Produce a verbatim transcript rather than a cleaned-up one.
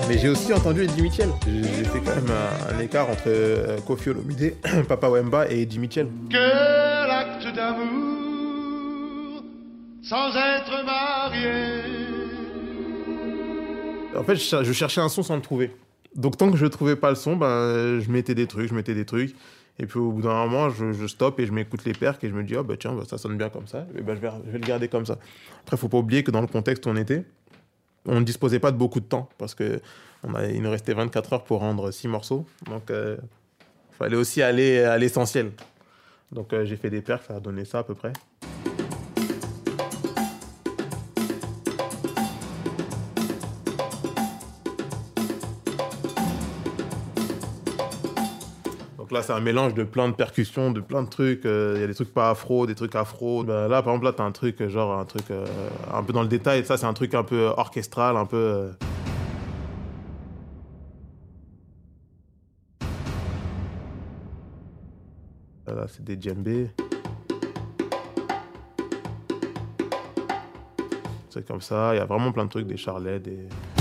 Mais j'ai aussi entendu Eddie Mitchell. J'ai j'ai fait quand même un, un écart entre euh, Koffi Olomide, Papa Wemba et Eddie Mitchell. Que l'acte d'amour sans être marié. En fait, je, cher- je cherchais un son sans le trouver. Donc tant que je ne trouvais pas le son, ben, je mettais des trucs, je mettais des trucs. Et puis au bout d'un moment, je, je stoppe et je m'écoute les percs et je me dis, oh bah tiens, bah, ça sonne bien comme ça. Et ben, je, vais, je vais le garder comme ça. Après, il ne faut pas oublier que dans le contexte où on était, on ne disposait pas de beaucoup de temps parce qu'il nous restait vingt-quatre heures pour rendre six morceaux. Donc il euh, fallait aussi aller à l'essentiel. Donc euh, j'ai fait des perfs, ça a donné ça à peu près. Donc là, c'est un mélange de plein de percussions, de plein de trucs. Il euh, y a des trucs pas afro, des trucs afro. Ben là, par exemple, là, t'as un truc, genre un truc euh, un peu dans le détail. Ça, c'est un truc un peu orchestral, un peu... Euh... Là, c'est des djembés. C'est comme ça. Il y a vraiment plein de trucs, des charlets, des...